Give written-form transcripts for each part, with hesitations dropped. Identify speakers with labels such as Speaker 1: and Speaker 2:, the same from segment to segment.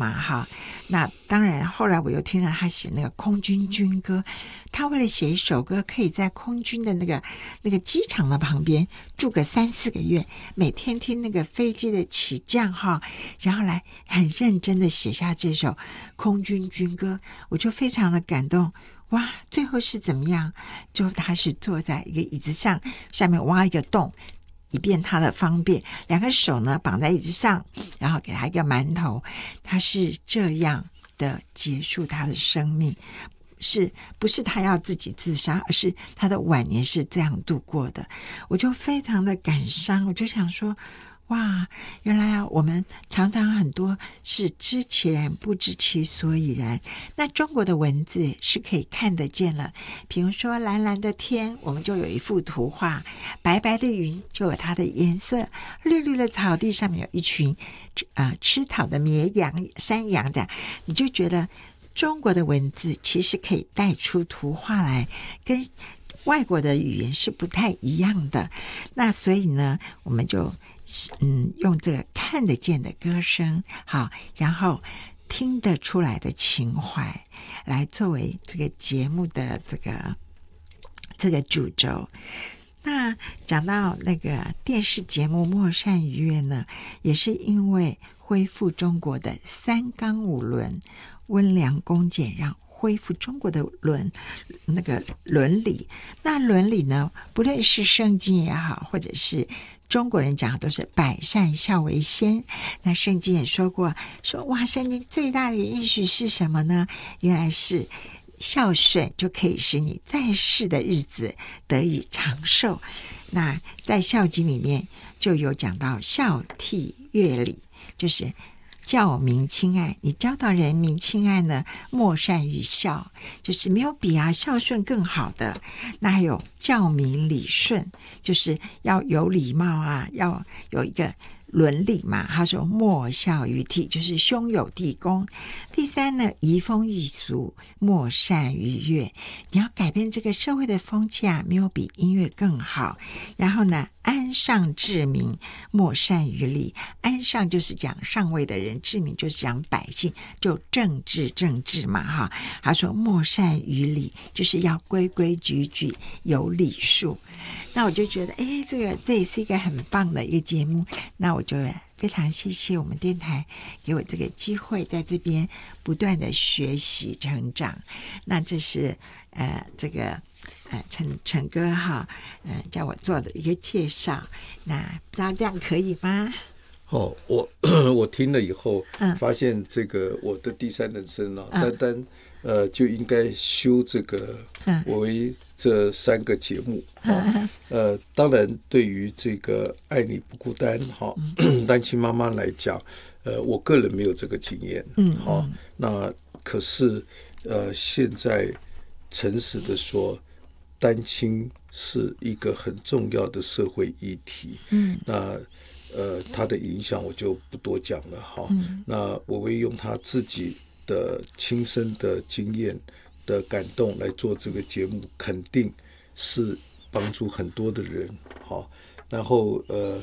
Speaker 1: 嘛哈。那当然后来我又听了他写那个空军军歌，他为了写一首歌可以在空军的那个机场的旁边住个3-4个月，每天听那个飞机的起降哈，然后来很认真的写下这首空军军歌，我就非常的感动。哇，最后是怎么样？就他是坐在一个椅子上，下面挖一个洞，以便他的方便，两个手呢绑在椅子上，然后给他一个馒头，他是这样的结束他的生命，是不是他要自己自杀，而是他的晚年是这样度过的。我就非常的感伤，我就想说哇，原来我们常常很多是知其然不知其所以然。那中国的文字是可以看得见了，比如说蓝蓝的天，我们就有一幅图画，白白的云就有它的颜色，绿绿的草地上面有一群吃草的绵羊、山羊的，你就觉得中国的文字其实可以带出图画来，跟外国的语言是不太一样的。那所以呢，我们就用这个看得见的歌声，好，然后听得出来的情怀来作为这个节目的这个主轴。那讲到那个电视节目《莫善于月》呢，也是因为恢复中国的3纲5伦，温良恭俭让，恢复中国的那个伦理。那伦理呢，不论是圣经也好，或者是中国人讲的都是百善孝为先。那圣经也说过，说哇，圣经最大的应许是什么呢？原来是孝顺就可以使你在世的日子得以长寿。那在孝经里面就有讲到孝悌乐礼，就是教民亲爱，你教导人民亲爱呢，莫善于孝，就是没有比孝顺更好的。那还有教民理顺，就是要有礼貌要有一个伦理嘛。他说莫孝于悌，就是兄友弟恭。第3呢，移风易俗，莫善于乐，你要改变这个社会的风气没有比音乐更好。然后呢，安上治民，莫善于礼。安上就是讲上位的人，治民就是讲百姓，就政治嘛哈。他说莫善于礼，就是要规规矩矩，有礼数。那我就觉得这也是一个很棒的一个节目。那我就非常谢谢我们电台给我这个机会，在这边不断的学习成长。那这是这个陈哥哈叫我做的一个介绍。那不知道这样可以吗？
Speaker 2: 我听了以后发现这个我的第3人生单就应该修这个为这3个节目当然对于这个爱你不孤单单亲妈妈来讲我个人没有这个经验那可是现在诚实的说，单亲是一个很重要的社会议题那他的影响我就不多讲了那我会用他自己的亲身的经验的感动来做这个节目，肯定是帮助很多的人然后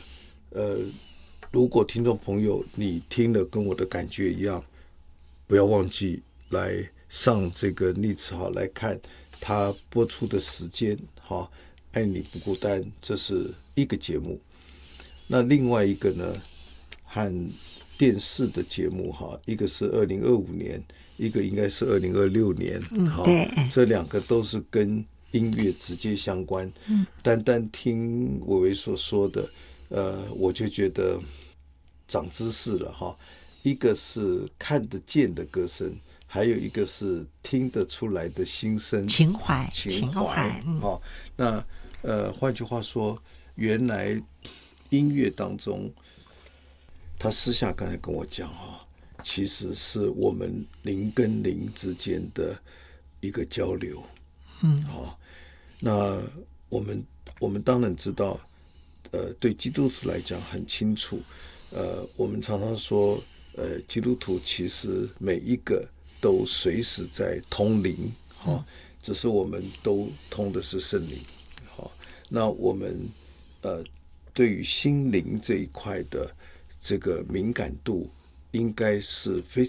Speaker 2: 如果听众朋友你听了跟我的感觉一样，不要忘记来上这个NEEDS来看他播出的时间爱你不孤单，这是一个节目。那另外一个呢，和电视的节目一个是2025年，一个应该是2026年
Speaker 1: 对，
Speaker 2: 这2个都是跟音乐直接相关单听伟伟所说的我就觉得长知识了一个是看得见的歌声，还有一个是听得出来的心声情怀那换句话说，原来音乐当中他私下刚才跟我讲其实是我们灵跟灵之间的一个交流那我们当然知道对基督徒来讲很清楚我们常常说基督徒其实每一个都随时在通灵只是我们都通的是圣灵那我们对于心灵这一块的这个敏感度应该是非常